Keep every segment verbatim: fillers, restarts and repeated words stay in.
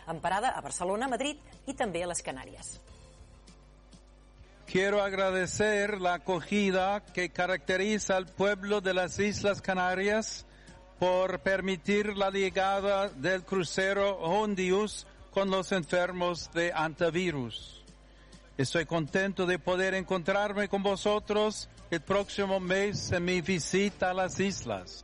amb parada a Barcelona, Madrid i també a les Canàries. Quiero agradecer la acogida que caracteriza al pueblo de las Islas Canarias por permitir la llegada del crucero Hondius con los enfermos de antivirus. Estoy contento de poder encontrarme con vosotros el próximo mes en mi visita a las islas.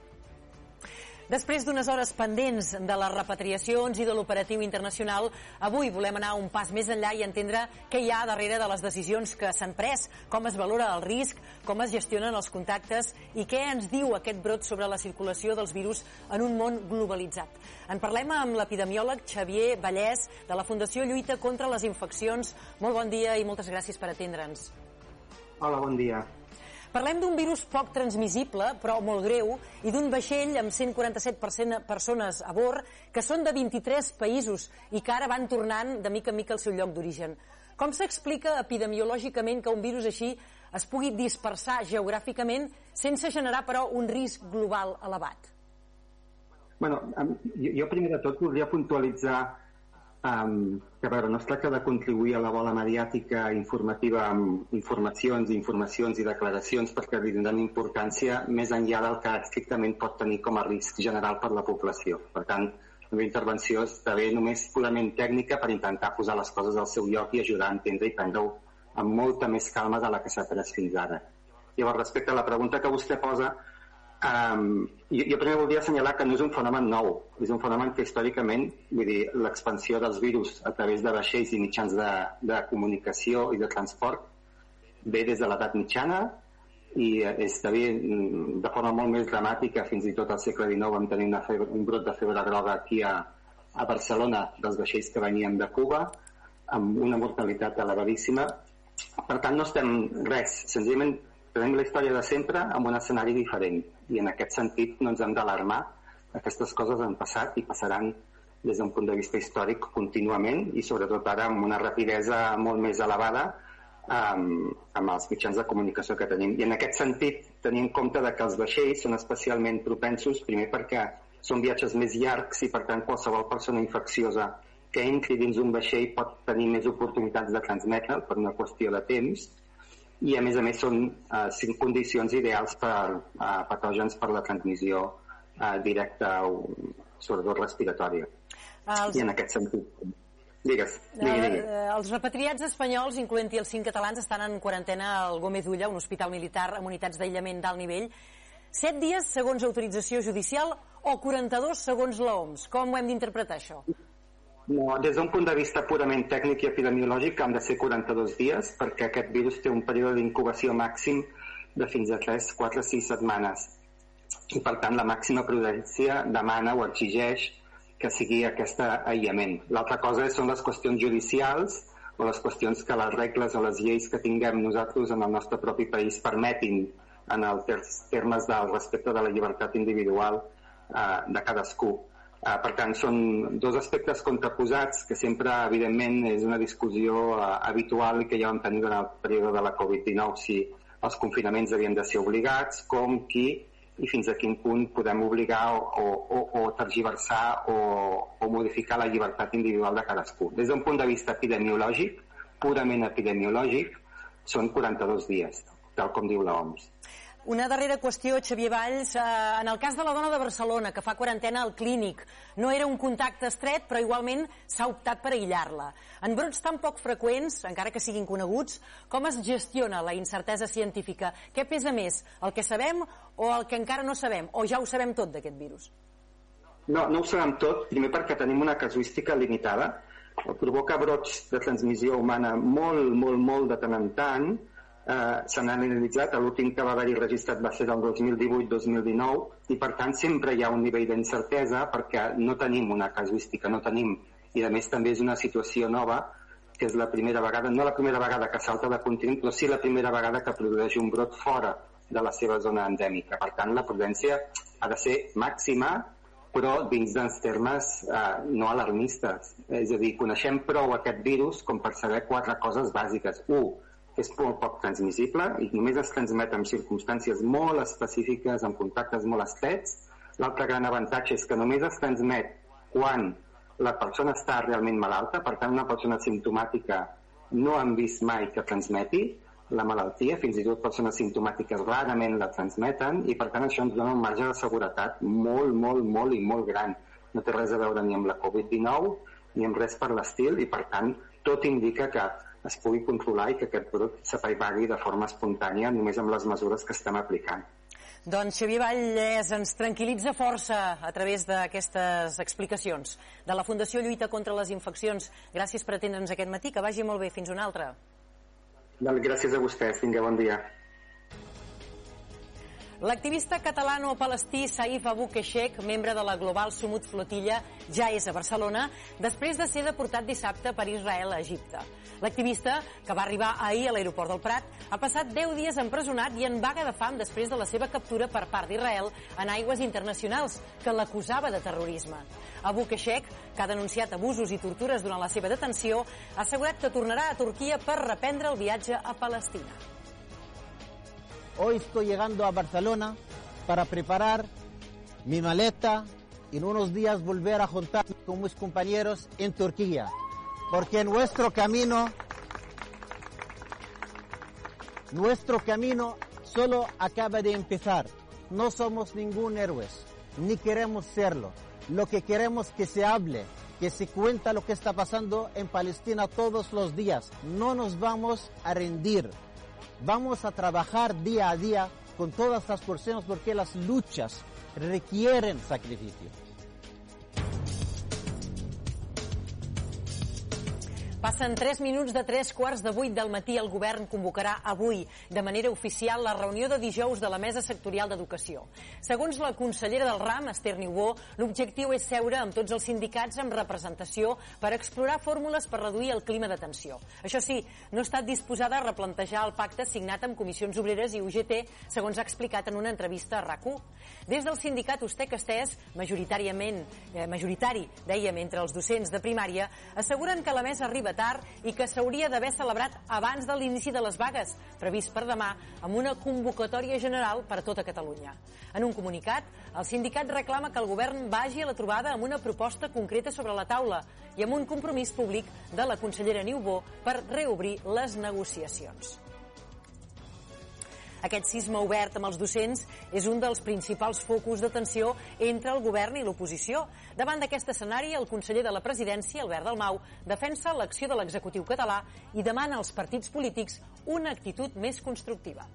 Després d'unes hores pendents de les repatriacions i de l'operatiu internacional, avui volem anar un pas més enllà i entendre què hi ha darrere de les decisions que s'han pres, com es valora el risc, com es gestionen els contactes i què ens diu aquest brot sobre la circulació dels virus en un món globalitzat. En parlem amb l'epidemiòleg Xavier Vallès de la Fundació Lluita contra les Infeccions. Molt bon dia i moltes gràcies per atendre'ns. Hola, bon dia. Parlem d'un virus poc transmissible, però molt greu, i d'un vaixell amb cent quaranta-set persones a bord, que són de vint-i-tres països i que ara van tornant de mica en mica al seu lloc d'origen. Com s'explica epidemiològicament que un virus així es pugui dispersar geogràficament sense generar, però, un risc global elevat? Bueno, jo primer de tot voldria puntualitzar Um, que a veure, no es tracta de contribuir a la bola mediàtica informativa amb informacions, informacions i declaracions perquè li donen importància més enllà del que estrictament pot tenir com a risc general per la població. Per tant, la meva intervenció esdevé només purament tècnica per intentar posar les coses al seu lloc i ajudar a entendre i prendre-ho amb molta més calma de la que s'ha pres fins ara. Llavors, respecte a la pregunta que vostè posa, Um, jo, jo primer voldria assenyalar que no és un fenomen nou, és un fenomen que històricament, vull dir, l'expansió dels virus a través de vaixells i mitjans de, de comunicació i de transport ve des de l'edat mitjana i és també de forma molt més dramàtica. Fins i tot al segle dinou vam tenir una febre, un brot de febre groga aquí a, a Barcelona dels vaixells que venien de Cuba amb una mortalitat elevadíssima. Per tant, no estem res, senzillament tenim la història de sempre amb un escenari diferent i en aquest sentit no ens hem d'alarmar. Aquestes coses han passat i passaran des d'un punt de vista històric contínuament i sobretot ara amb una rapidesa molt més elevada um, amb els mitjans de comunicació que tenim. I en aquest sentit tenir en compte que els vaixells són especialment propensos, primer perquè són viatges més llargs i per tant qualsevol persona infecciosa que entri dins un vaixell pot tenir més oportunitats de transmetre'l per una qüestió de temps i a més a més són uh, cinc condicions ideals per uh, patògens per la transmissió uh, directa o sobretot respiratòria. Els... I en aquest sentit, digues, digui, digui. Uh, els repatriats espanyols, incloent-hi els cinc catalans, estan en quarantena al Gómez Ulla, un hospital militar amb unitats d'aïllament d'alt nivell. Set dies segons autorització judicial o quaranta-dos segons l'O M S? Com ho hem d'interpretar, això? No, des d'un punt de vista purament tècnic i epidemiològic han de ser quaranta-dos dies perquè aquest virus té un període d'incubació màxim de fins a tres, quatre, sis setmanes i per tant la màxima prudència demana o exigeix que sigui aquest aïllament. L'altra cosa són les qüestions judicials o les qüestions que les regles o les lleis que tinguem nosaltres en el nostre propi país permetin en els termes del respecte de la llibertat individual eh, de cadascú. Uh, per tant, són dos aspectes contraposats que sempre, evidentment, és una discussió uh, habitual i que ja vam tenir durant el període de la covid dinou, si els confinaments havien de ser obligats, com, qui i fins a quin punt podem obligar o, o, o tergiversar o, o modificar la llibertat individual de cadascú. Des d'un punt de vista epidemiològic, purament epidemiològic, són quaranta-dos dies, tal com diu l'O M S. Una darrera qüestió, Xavier Valls. En el cas de la dona de Barcelona, que fa quarantena al clínic, no era un contacte estret, però igualment s'ha optat per aïllar-la. En brots tan poc freqüents, encara que siguin coneguts, com es gestiona la incertesa científica? Què pesa més, el que sabem o el que encara no sabem? O ja ho sabem tot d'aquest virus? No, no ho sabem tot, primer perquè tenim una casuística limitada. Provoca brots de transmissió humana molt, molt, molt de tant en tant. Uh, s'han analitzat, l'últim que va haver-hi registrat va ser del dos mil divuit dos mil dinou i per tant sempre hi ha un nivell d'incertesa perquè no tenim una casuística, no tenim, i a més també és una situació nova que és la primera vegada, no la primera vegada que salta de continent, però sí la primera vegada que produeix un brot fora de la seva zona endèmica. Per tant, la prudència ha de ser màxima, però dins dels termes eh, no alarmistes. És a dir, coneixem prou aquest virus com per saber quatre coses bàsiques. Un, és molt poc transmissible i només es transmet en circumstàncies molt específiques, amb contactes molt estrets. L'altre gran avantatge és que només es transmet quan la persona està realment malalta, per tant una persona simptomàtica no han vist mai que transmeti la malaltia, fins i tot persones simptomàtiques rarament la transmeten, i per tant això ens dona un marge de seguretat molt, molt, molt i molt gran. No té res a veure ni amb la covid dinou ni amb res per l'estil, i per tant tot indica que es pugui controlar i que aquest brot s'apaivagui de forma espontània només amb les mesures que estem aplicant. Doncs Xavier Vallès ens tranquil·litza força a través d'aquestes explicacions de la Fundació Lluita contra les Infeccions. Gràcies per atendre'ns aquest matí, que vagi molt bé. Fins una altra. Gràcies a vostès. Vinga, bon dia. L'activista catalano-palestí Saif Abu Keshek, membre de la Global Sumut Flotilla, ja és a Barcelona després de ser deportat dissabte per Israel a Egipte. L'activista, que va arribar ahir a l'aeroport del Prat, ha passat deu dies empresonat i en vaga de fam després de la seva captura per part d'Israel en aigües internacionals, que l'acusava de terrorisme. Abu Keshek, que ha denunciat abusos i tortures durant la seva detenció, ha assegurat que tornarà a Turquia per reprendre el viatge a Palestina. Hoy estoy llegando a Barcelona para preparar mi maleta y en unos días volver a juntarme con mis compañeros en Turquía, porque nuestro camino, nuestro camino solo acaba de empezar. No somos ningún héroe, ni queremos serlo. Lo que queremos es que se hable, que se cuenta lo que está pasando en Palestina todos los días. No nos vamos a rendir. Vamos a trabajar día a día con todas las personas porque las luchas requieren sacrificio. Passen tres minuts de tres quarts de vuit del matí. El govern convocarà avui, de manera oficial, la reunió de dijous de la Mesa Sectorial d'Educació. Segons la consellera del RAM, Esther Niubó, l'objectiu és seure amb tots els sindicats amb representació per explorar fórmules per reduir el clima de tensió. Això sí, no ha estat disposada a replantejar el pacte signat amb Comissions Obreres i U G T, segons ha explicat en una entrevista a RAC u. Des del sindicat Ustec Estès, majoritàriament, eh, majoritari, dèiem, entre els docents de primària, asseguren que la mesa arriba tard i que s'hauria d'haver celebrat abans de l'inici de les vagues, previst per demà, amb una convocatòria general per a tota Catalunya. En un comunicat, el sindicat reclama que el govern vagi a la trobada amb una proposta concreta sobre la taula i amb un compromís públic de la consellera Niubó per reobrir les negociacions. Aquest cisma obert amb els docents és un dels principals focus de tensió entre el govern i l'oposició. Davant d'aquest escenari, el conseller de la Presidència, Albert Dalmau, defensa l'acció de l'executiu català i demana als partits polítics una actitud més constructiva.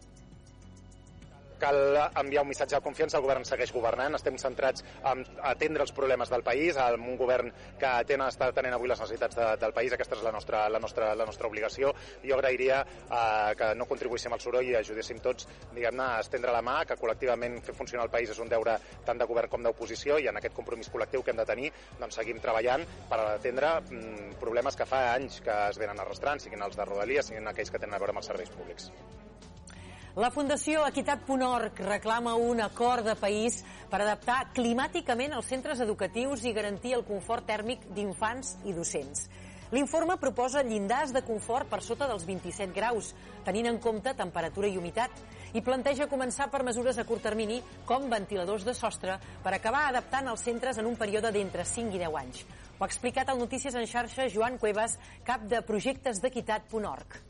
Cal enviar un missatge de confiança. El govern segueix governant, estem centrats en atendre els problemes del país, amb un govern que atén, està atenent avui les necessitats de, del país. Aquesta és la nostra, la nostra, la nostra obligació. Jo agrairia eh, que no contribuíssim al soroll i ajudéssim tots, diguem-ne, a estendre la mà, que col·lectivament fer funcionar el país és un deure tant de govern com d'oposició, i en aquest compromís col·lectiu que hem de tenir, doncs seguim treballant per atendre mm, problemes que fa anys que es venen arrastrant, siguin els de Rodalies, siguin aquells que tenen a veure amb els serveis públics. La Fundació Equitat punt org reclama un acord de país per adaptar climàticament els centres educatius i garantir el confort tèrmic d'infants i docents. L'informe proposa llindars de confort per sota dels vint-i-set graus, tenint en compte temperatura i humitat, i planteja començar per mesures a curt termini, com ventiladors de sostre, per acabar adaptant els centres en un període d'entre cinc i deu anys. Ho ha explicat al Notícies en xarxa Joan Cuevas, cap de projectes d'Equitat punt org.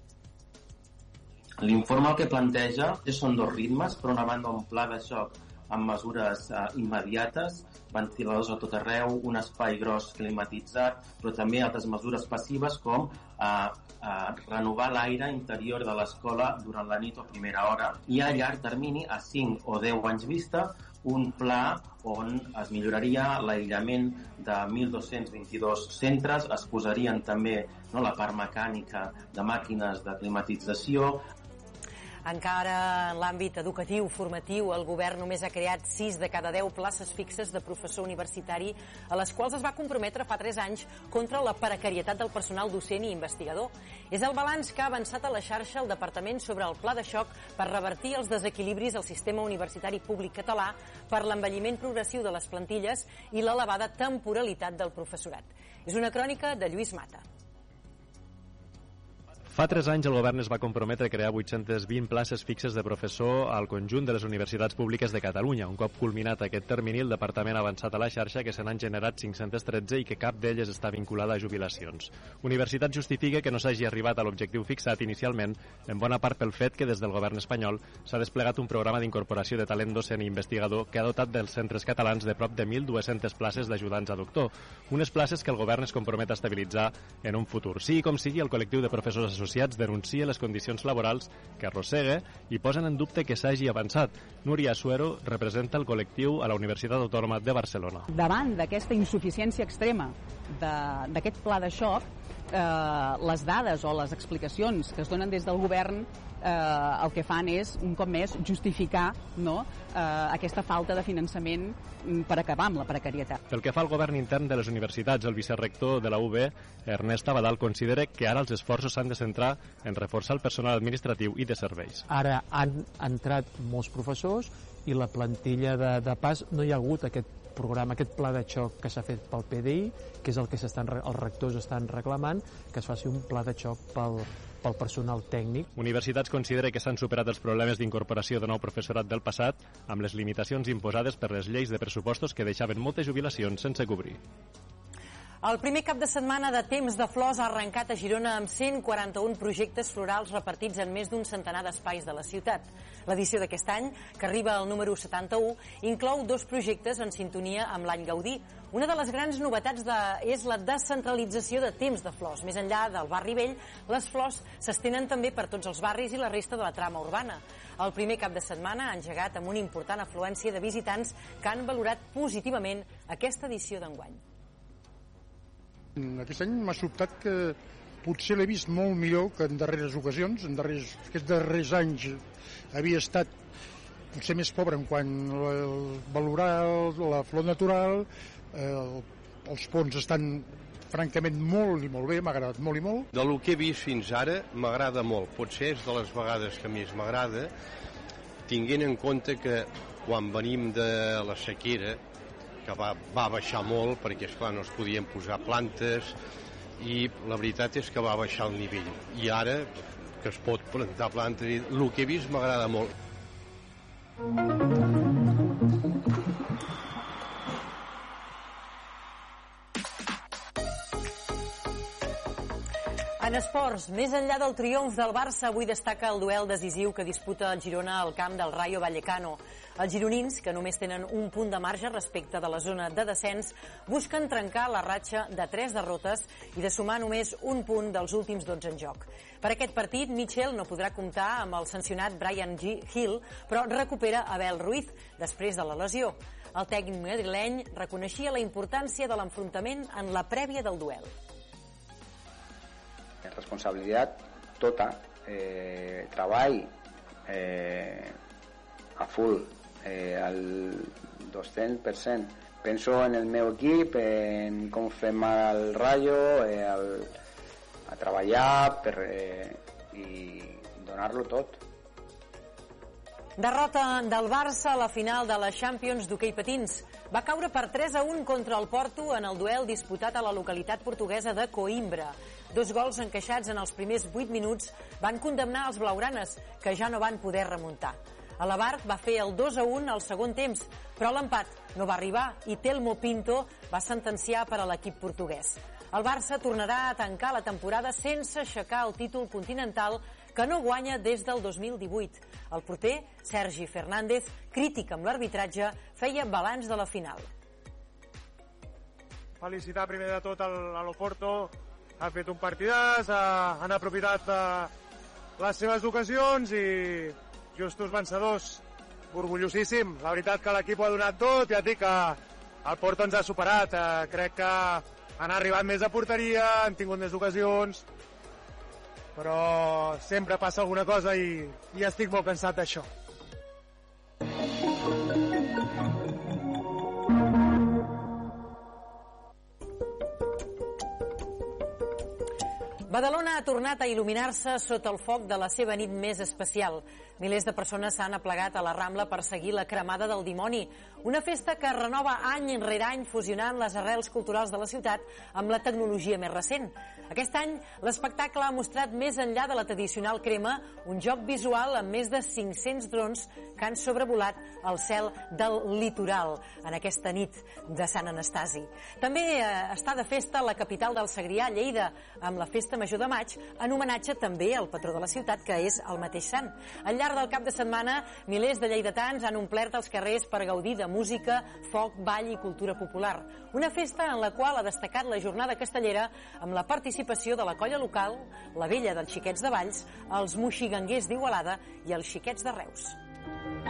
L'informe el que planteja són dos ritmes. Per una banda, un pla de xoc amb mesures eh, immediates, ventiladors a tot arreu, un espai gros climatitzat, però també altres mesures passives com eh, eh, renovar l'aire interior de l'escola durant la nit o primera hora. I a llarg termini, a cinc o deu anys vista, un pla on es milloraria l'aïllament de mil dos-cents vint-i-dos centres, es posarien també no, la part mecànica de màquines de climatització. Encara en l'àmbit educatiu, formatiu, el govern només ha creat sis de cada deu places fixes de professor universitari, a les quals es va comprometre fa tres anys contra la precarietat del personal docent i investigador. És el balanç que ha avançat a la xarxa el Departament sobre el pla de xoc per revertir els desequilibris al sistema universitari públic català per l'envelliment progressiu de les plantilles i l'elevada temporalitat del professorat. És una crònica de Lluís Mata. Fa tres anys el govern es va comprometre a crear vuit-centes vint places fixes de professor al conjunt de les universitats públiques de Catalunya. Un cop culminat aquest termini, el departament ha avançat a la xarxa que se n'han generat cinc-cents tretze i que cap d'elles està vinculada a jubilacions. Universitat justifica que no s'hagi arribat a l'objectiu fixat inicialment, en bona part pel fet que des del govern espanyol s'ha desplegat un programa d'incorporació de talent docent i investigador que ha dotat dels centres catalans de prop de mil dues-centes places d'ajudants a doctor. Unes places que el govern es compromet a estabilitzar en un futur. Sigui com sigui, el col·lectiu de professors associats denuncia les condicions laborals que arrossega i posen en dubte que s'hagi avançat. Núria Suero representa el col·lectiu a la Universitat Autònoma de Barcelona. Davant d'aquesta insuficiència extrema d'aquest pla de xoc, eh, les dades o les explicacions que es donen des del govern eh, el que fan és, un cop més, justificar no, eh, aquesta falta de finançament per acabar amb la precarietat. Pel que fa al govern intern de les universitats, el vicerrector de la U B, Ernest Abadal, considera que ara els esforços s'han de centrar en reforçar el personal administratiu i de serveis. Ara han entrat molts professors i la plantilla de, de pas no hi ha hagut aquest programa, aquest pla de xoc que s'ha fet pel P D I, que és el que s'estan, els rectors estan reclamant, que es faci un pla de xoc pel, pel personal tècnic. Universitats considera que s'han superat els problemes d'incorporació de nou professorat del passat amb les limitacions imposades per les lleis de pressupostos que deixaven moltes jubilacions sense cobrir. El primer cap de setmana de Temps de Flors ha arrencat a Girona amb cent quaranta-un projectes florals repartits en més d'un centenar d'espais de la ciutat. L'edició d'aquest any, que arriba al número setanta-u, inclou dos projectes en sintonia amb l'any Gaudí. Una de les grans novetats de, és la descentralització de Temps de Flors. Més enllà del barri vell, les flors s'estenen també per tots els barris i la resta de la trama urbana. El primer cap de setmana ha engegat amb una important afluència de visitants que han valorat positivament aquesta edició d'enguany. Aquest any m'ha sobtat que potser l'he vist molt millor que en darreres ocasions. En darrers, aquests darrers anys havia estat potser més pobre en quant a valorar la flor natural. Eh, els ponts estan francament molt i molt bé, m'ha agradat molt i molt. De lo que he vist fins ara m'agrada molt. Potser és de les vegades que més m'agrada, tinguent en compte que quan venim de la sequera, que va, va baixar molt perquè esclar no es podien posar plantes i la veritat és que va baixar el nivell i ara que es pot plantar plantes i el que he vist m'agrada molt. En esports, més enllà del triomf del Barça, avui destaca el duel decisiu que disputa el Girona al camp del Rayo Vallecano. Els gironins, que només tenen un punt de marge respecte de la zona de descens, busquen trencar la ratxa de tres derrotes i de sumar només un punt dels últims dotze en joc. Per aquest partit, Mitchell no podrà comptar amb el sancionat Brian G. Hill, però recupera Abel Ruiz després de la lesió. El tècnic madrileny reconeixia la importància de l'enfrontament en la prèvia del duel. Responsabilitat tota, eh, treball eh, a full, eh, al dos-cents per cent. Penso en el meu equip, en com fem al Rayo, eh, al, a treballar per, eh, i donar-lo tot. Derrota del Barça a la final de la Champions d'hoquei patins. Va caure per tres a un contra el Porto en el duel disputat a la localitat portuguesa de Coimbra. Dos gols encaixats en els primers vuit minuts van condemnar els blaugranes, que ja no van poder remuntar. Alabarc va fer el dos a un al segon temps, però l'empat no va arribar i Telmo Pinto va sentenciar per a l'equip portuguès. El Barça tornarà a tancar la temporada sense aixecar el títol continental que no guanya des del dos mil divuit. El porter, Sergi Fernández, crític amb l'arbitratge, feia balanç de la final. Felicitar primer de tot a l'Oporto, ha fet un partidàs, ha, han aprofitat uh, les seves ocasions i justos vencedors. Orgullosíssim, la veritat que l'equip ho ha donat tot, ja et dic que el Porto ens ha superat, uh, crec que han arribat més a porteria, han tingut més ocasions, però sempre passa alguna cosa i, i estic molt cansat d'això. Badalona ha tornat a il·luminar-se sota el foc de la seva nit més especial. Milers de persones s'han aplegat a la Rambla per seguir la cremada del dimoni, una festa que renova any rere any fusionant les arrels culturals de la ciutat amb la tecnologia més recent. Aquest any, l'espectacle ha mostrat més enllà de la tradicional crema un joc visual amb més de cinc-cents drons que han sobrevolat el cel del litoral en aquesta nit de Sant Anastasi. També eh, està de festa la capital del Segrià, Lleida, amb la Festa Major de Maig, en homenatge també al patró de la ciutat, que és el mateix sant. Al llarg del cap de setmana, milers de lleidatans han omplert els carrers per gaudir de música, foc, ball i cultura popular. Una festa en la qual ha destacat la jornada castellera amb la participació de la colla local, la Vella dels Xiquets de Valls, els Moixiganguers d'Igualada i els Xiquets de Reus.